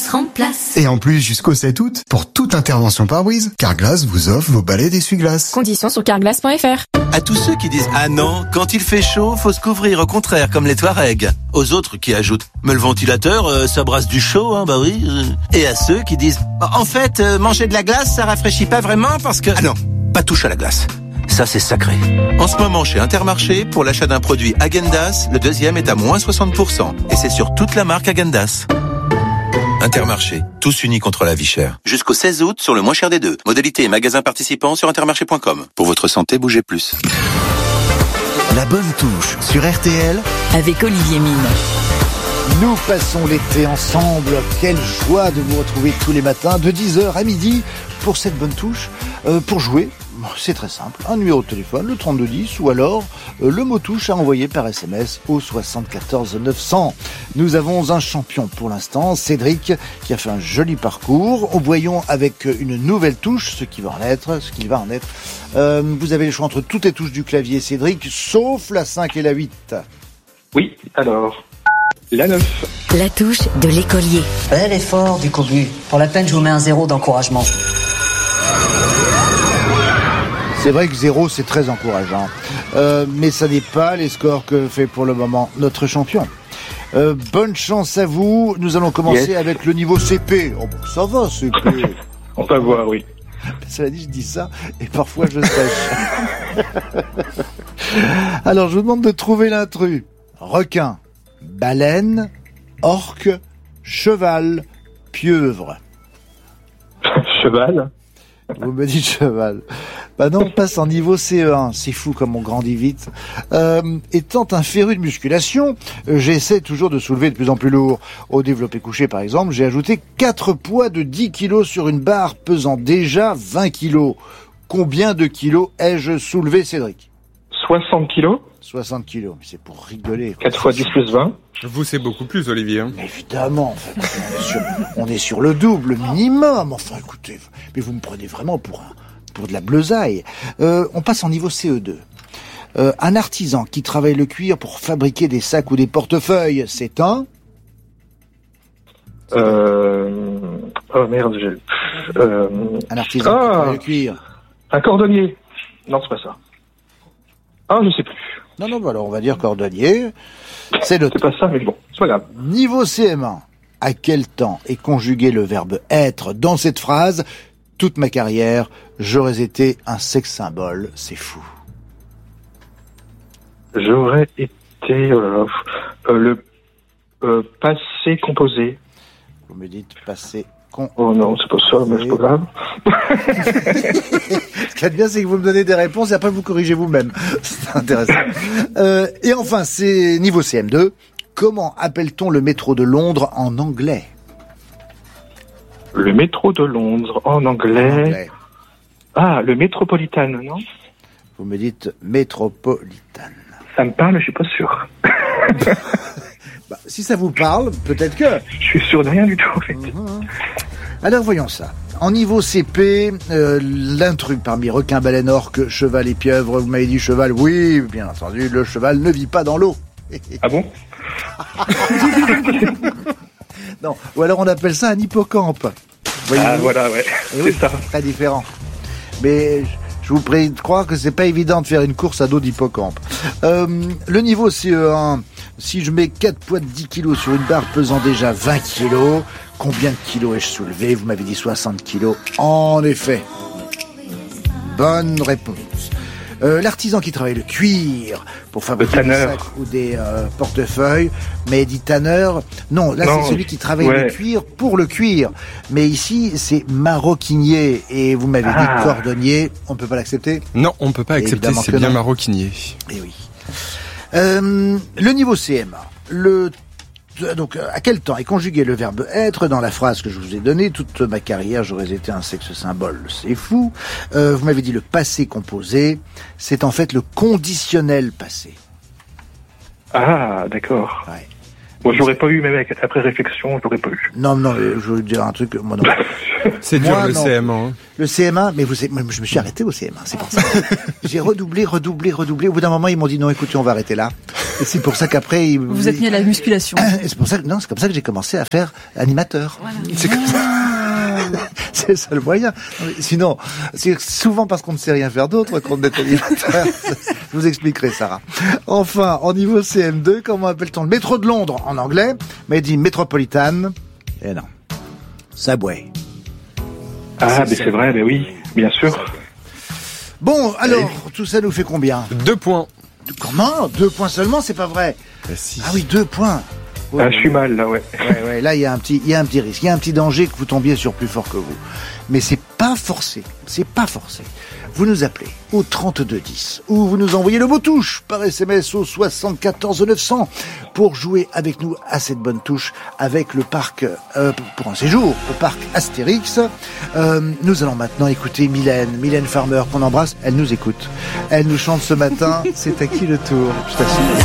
Carglass remplace. Et en plus, jusqu'au 7 août, pour toute intervention pare-brise, Carglass vous offre vos balais d'essuie-glace. Conditions sur carglass.fr. À tous ceux qui disent « Ah non, quand il fait chaud, faut se couvrir, au contraire, comme les Touaregs ». Aux autres qui ajoutent « Mais le ventilateur, ça brasse du chaud, hein, bah oui ». Et à ceux qui disent « En fait, manger de la glace, ça rafraîchit pas vraiment parce que… » Ah non, pas touche à la glace. Ça, c'est sacré. En ce moment, chez Intermarché, pour l'achat d'un produit Häagen-Dazs, le deuxième est à moins 60%. Et c'est sur toute la marque Häagen-Dazs. Intermarché, tous unis contre la vie chère. Jusqu'au 16 août, sur le moins cher des deux. Modalité et magasins participants sur intermarché.com. Pour votre santé, bougez plus. La bonne touche sur RTL avec Olivier Mine. Nous passons l'été ensemble. Quelle joie de vous retrouver tous les matins de 10h à midi pour cette bonne touche. Pour jouer, c'est très simple. Un numéro de téléphone, le 3210, ou alors le mot touche à envoyer par SMS au 74 900. Nous avons un champion pour l'instant, Cédric, qui a fait un joli parcours. Voyons avec une nouvelle touche ce qu'il va en être. Vous avez le choix entre toutes les touches du clavier, Cédric, sauf la 5 et la 8. Oui, alors, la 9. La touche de l'écolier. Bel effort du cobu. Pour la peine, je vous mets un 0 d'encouragement. C'est vrai que 0, c'est très encourageant. Mais ça n'est pas les scores que fait pour le moment notre champion. Bonne chance à vous. Nous allons commencer avec le niveau CP. Oh, bon, ça va, CP. On va voir, oui. Cela dit, je dis ça et parfois je sèche. Alors, je vous demande de trouver l'intrus. Requin, baleine, orque, cheval, pieuvre. Cheval. Vous me dites cheval. Bah non, on passe en niveau CE1. C'est fou comme on grandit vite. Étant un féru de musculation, j'essaie toujours de soulever de plus en plus lourd. Au développé couché, par exemple, j'ai ajouté 4 poids de 10 kilos sur une barre pesant déjà 20 kilos. Combien de kilos ai-je soulevé, Cédric ? 60 kilos. 60 kilos. C'est pour rigoler. 4 fois 10 plus 20. Vous, c'est beaucoup plus, Olivier. Hein. Évidemment, en fait, on est sur le double minimum. Enfin, écoutez, mais vous me prenez vraiment pour de la bleusaille. On passe en niveau CE2. Un artisan qui travaille le cuir pour fabriquer des sacs ou des portefeuilles, c'est un... Oh merde, un artisan qui travaille le cuir. Un cordonnier. Non, c'est pas ça. Ah, je sais plus. Non, bah alors on va dire cordonnier. C'est pas ça, mais bon, c'est pas grave. Niveau CM1. À quel temps est conjugué le verbe être dans cette phrase ? Toute ma carrière, j'aurais été un sex symbole. C'est fou. J'aurais été le passé composé. Vous me dites passé Oh non, c'est pas ça, mais c'est pas grave. Ce qu'il y a de bien, c'est que vous me donnez des réponses et après vous corrigez vous-même. C'est intéressant. Et enfin, c'est niveau CM2. Comment appelle-t-on le métro de Londres en anglais ? Le métro de Londres en anglais. Ah, le Metropolitan, non ? Vous me dites Metropolitan. Ça me parle, je suis pas sûr. Bah, si ça vous parle, peut-être que... Je suis sûr de rien du tout, en fait. Alors, voyons ça. En niveau CP, l'intrus parmi requin, baleine, orque, cheval et pieuvre, vous m'avez dit cheval, oui, bien entendu, le cheval ne vit pas dans l'eau. Ah bon ? Non, ou alors on appelle ça un hippocampe. Ah voilà, ouais, c'est ça. Très différent. Mais je vous prie de croire que c'est pas évident de faire une course à dos d'hippocampe. Le niveau CE1, si je mets 4 poids de 10 kilos sur une barre pesant déjà 20 kilos, combien de kilos ai-je soulevé ? Vous m'avez dit 60 kilos. En effet. Bonne réponse. L'artisan qui travaille le cuir pour fabriquer des sacs ou des portefeuilles, mais dit tanneur. Non, là c'est celui qui travaille le cuir pour le cuir. Mais ici c'est maroquinier et vous m'avez dit cordonnier. On peut pas l'accepter ? Non, on peut pas accepter. C'est bien maroquinier. Eh oui. Le niveau CM1. Donc, à quel temps est conjugué le verbe être dans la phrase que je vous ai donnée ? Toute ma carrière, j'aurais été un sexe symbole. C'est fou. Vous m'avez dit le passé composé. C'est en fait le conditionnel passé. Ah, d'accord. Ouais. Bon, je l'aurais pas eu, même après réflexion, je l'aurais pas eu. Non, je vais vous dire un truc, moi non. C'est dur le CM1. Hein. Le CM1, mais je me suis arrêté au CM1, c'est pour ça. J'ai redoublé. Au bout d'un moment, ils m'ont dit non, écoutez, on va arrêter là. Et c'est pour ça qu'après, vous êtes mis à la musculation. Et c'est comme ça que j'ai commencé à faire animateur. Voilà. C'est comme ça. C'est ça le moyen. Sinon, c'est souvent parce qu'on ne sait rien faire d'autre qu'on est animateur. Je vous expliquerai, Sarah. Enfin, en niveau CM2, comment appelle-t-on le métro de Londres en anglais? Mais dit Metropolitan. Eh non. Subway. Ah, mais c'est vrai, mais oui, bien sûr. Bon, alors, tout ça nous fait combien? 2 points. Comment? 2 points seulement, c'est pas vrai. Ah oui, 2 points. Ouais, je suis mal, là, ouais. Ouais, là, il y a un petit risque. Il y a un petit danger que vous tombiez sur plus fort que vous. Mais c'est pas forcé. Vous nous appelez au 3210 ou vous nous envoyez le mot touche par SMS au 74 900 pour jouer avec nous à cette bonne touche avec le parc, pour un séjour au parc Astérix. Nous allons maintenant écouter Mylène Farmer qu'on embrasse. Elle nous écoute. Elle nous chante ce matin. C'est à qui le tour? Je t'assure.